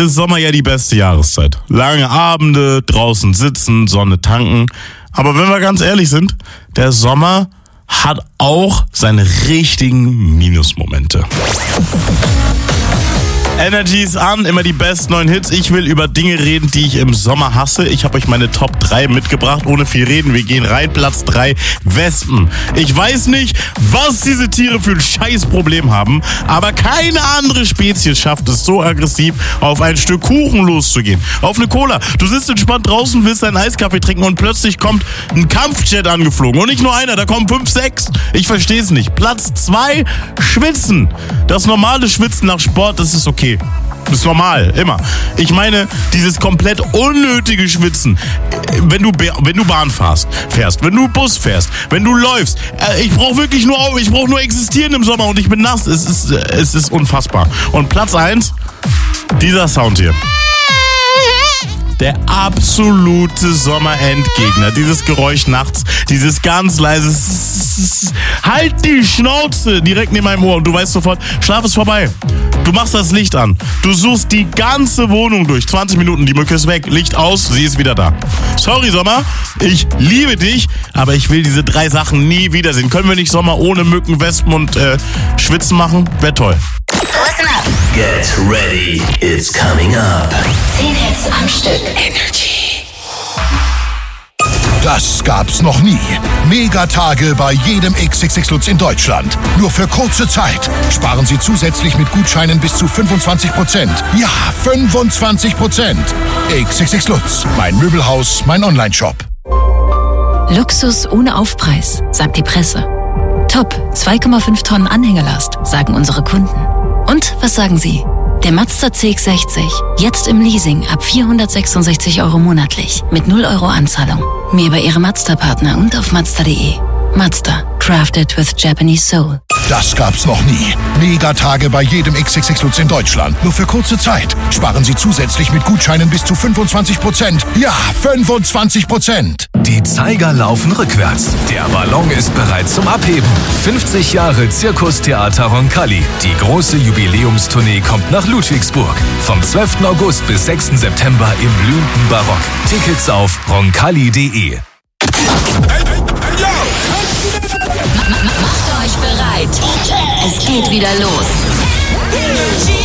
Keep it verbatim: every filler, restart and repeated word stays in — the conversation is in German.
ist Sommer ja die beste Jahreszeit. Lange Abende, draußen sitzen, Sonne tanken. Aber wenn wir ganz ehrlich sind, der Sommer hat auch seine richtigen Minusmomente. Energy ist an, immer die besten neuen Hits. Ich will über Dinge reden, die ich im Sommer hasse. Ich habe euch meine Top drei mitgebracht, ohne viel reden. Wir gehen rein, Platz drei, Wespen. Ich weiß nicht, was diese Tiere für ein Scheißproblem haben, aber keine andere Spezies schafft es so aggressiv, auf ein Stück Kuchen loszugehen. Auf eine Cola. Du sitzt entspannt draußen, willst einen Eiskaffee trinken und plötzlich kommt ein Kampfjet angeflogen. Und nicht nur einer, da kommen fünf, sechs. Ich verstehe es nicht. Platz zwei, Schwitzen. Das normale Schwitzen nach Sport, das ist okay. Das ist normal, immer. Ich meine, dieses komplett unnötige Schwitzen, wenn du, wenn du Bahn fährst, fährst, wenn du Bus fährst, wenn du läufst. Ich brauche wirklich nur, ich brauche nur existieren im Sommer und ich bin nass. Es ist, es ist unfassbar. Und Platz eins, dieser Sound hier. Der absolute Sommerendgegner. Dieses Geräusch nachts, dieses ganz leise Halt die Schnauze direkt neben meinem Ohr und du weißt sofort, Schlaf ist vorbei. Du machst das Licht an. Du suchst die ganze Wohnung durch. zwanzig Minuten, die Mücke ist weg. Licht aus, sie ist wieder da. Sorry, Sommer, ich liebe dich, aber ich will diese drei Sachen nie wiedersehen. Können wir nicht Sommer ohne Mücken, Wespen und äh, Schwitzen machen? Wäre toll. Listen up. Get ready, it's coming up. zehn Hits am Stück. Energy. Das gab's noch nie. Megatage bei jedem X X X Lutz in Deutschland. Nur für kurze Zeit. Sparen Sie zusätzlich mit Gutscheinen bis zu fünfundzwanzig Prozent. Ja, fünfundzwanzig Prozent. X X X Lutz, mein Möbelhaus, mein Onlineshop. Luxus ohne Aufpreis, sagt die Presse. Top, zwei Komma fünf Tonnen Anhängelast, sagen unsere Kunden. Und was sagen Sie? Der Mazda C X sechzig, jetzt im Leasing ab vierhundertsechsundsechzig Euro monatlich mit null Euro Anzahlung. Mehr bei Ihrem Mazda-Partner und auf Mazda punkt de. Mazda, crafted with Japanese soul. Das gab's noch nie. Megatage bei jedem X X X Lutz in Deutschland. Nur für kurze Zeit. Sparen Sie zusätzlich mit Gutscheinen bis zu fünfundzwanzig Prozent. Ja, fünfundzwanzig Prozent. Die Zeiger laufen rückwärts. Der Ballon ist bereit zum Abheben. fünfzig Jahre Zirkustheater Roncalli. Die große Jubiläumstournee kommt nach Ludwigsburg. Vom zwölften August bis sechsten September im blühenden Barock. Tickets auf roncalli punkt de. Macht euch bereit. Es geht wieder los.